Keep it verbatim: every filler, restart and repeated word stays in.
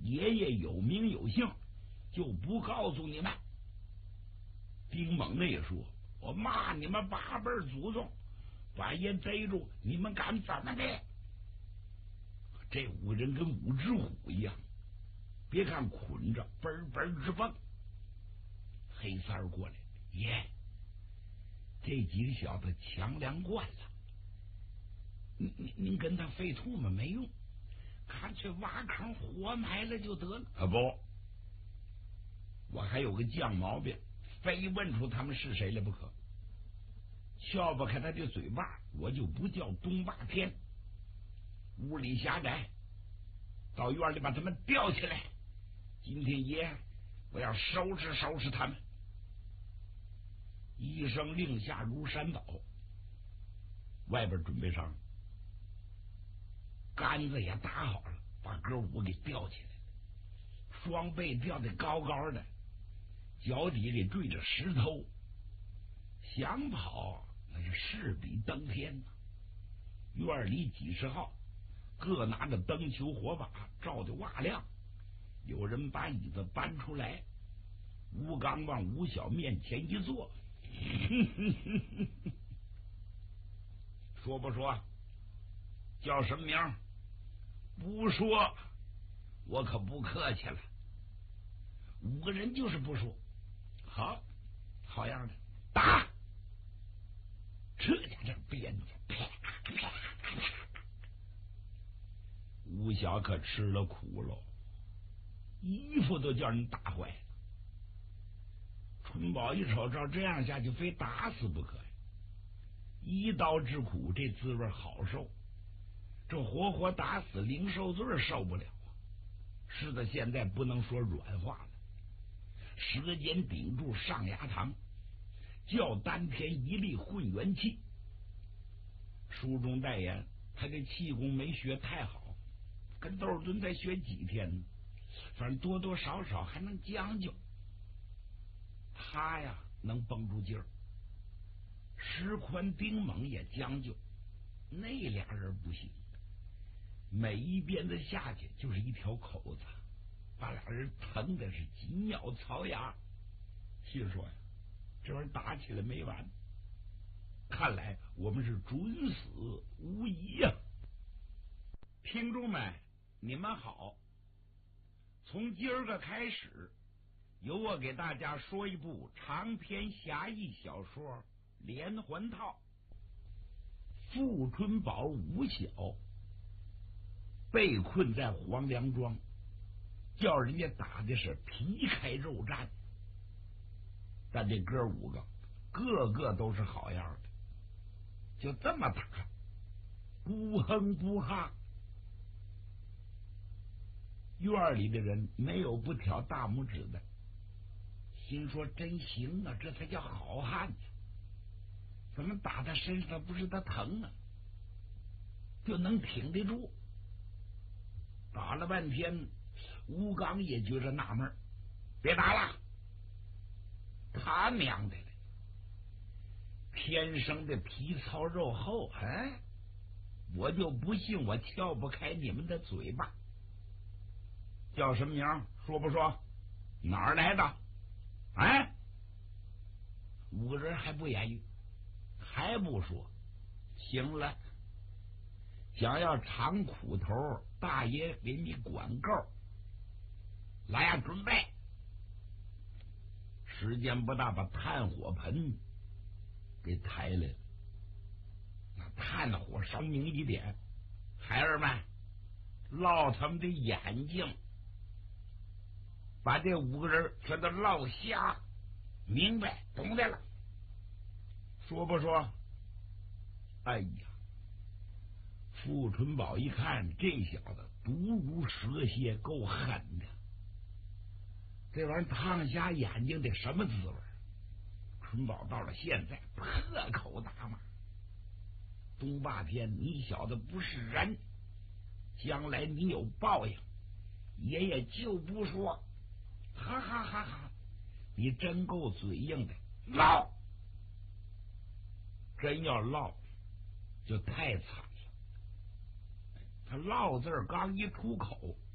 爷爷有名有姓，就不告诉你们。丁猛的也说：“我骂你们八辈祖宗，把爷逮住，你们敢怎么的？”这五个人跟五只虎一样，别看捆着，嘣嘣直蹦。黑三儿过来，爷，这几个小子强梁惯了，您您您跟他费吐沫没用，干脆挖坑活埋了就得了。啊不，我还有个犟毛病，非问出他们是谁来不可。撬不开他的嘴巴，我就不叫东霸天。屋里狭窄，到院里把他们吊起来。今天爷我要收拾收拾他们。一声令下如山倒，外边准备上，杆子也打好了，把哥五给吊起来了，双背吊得高高的，脚底给坠着石头，想跑那是势比登天呐。院里几十号各拿着灯球火把照得哇亮，有人把椅子搬出来，吴刚往吴小面前一坐，说不说？叫什么名？不说，我可不客气了。五个人就是不说。好，好样的，打！这家这鞭子，啪啪啪！吴小可吃了苦喽，衣服都叫人打坏了。春宝一瞅，照这样下去，非打死不可呀！一刀之苦，这滋味好受，这活活打死零受罪受不了啊！是的，现在不能说软话了，舌尖顶住上牙膛，叫丹田一力混元气。书中代言，他这气功没学太好，跟窦尔敦再学几天呢？反正多多少少还能将就。他呀能绷住劲儿，石宽丁猛也将就，那俩人不行，每一鞭子下去就是一条口子，把俩人疼的是紧咬槽牙。心说呀，这玩意儿打起来没完，看来我们是准死无疑呀！听众们，你们好，从今儿个开始，由我给大家说一部长篇侠义小说连环套。富春宝吴小被困在黄梁庄，叫人家打的是皮开肉绽，但这哥五个个个都是好样的，就这么打，不哼不哈。院里的人没有不挑大拇指的，心说真行啊，这才叫好汉子。怎么打他身上不是他疼啊，就能挺得住？打了半天，吴刚也觉着纳闷，别打了，他娘的了，天生的皮糙肉厚，哎，我就不信我撬不开你们的嘴巴。叫什么名？说不说？哪儿来的？哎，五个人还不言语，还不说。行了，想要尝苦头，大爷给你管够。来呀，准备！时间不大，把炭火盆给抬来了。那炭火稍明一点，孩儿们烙他们的眼睛，把这五个人全都烙瞎，明白懂的了？说不说？哎呀，傅春宝一看这小子毒如蛇蝎，够狠的。这玩意儿烫瞎眼睛得什么滋味？春宝到了现在破口大骂：东霸天，你小子不是人，将来你有报应，爷爷就不说。哈哈哈哈！你真够嘴硬的，唠！真要唠，就太惨了。他唠字儿刚一出口，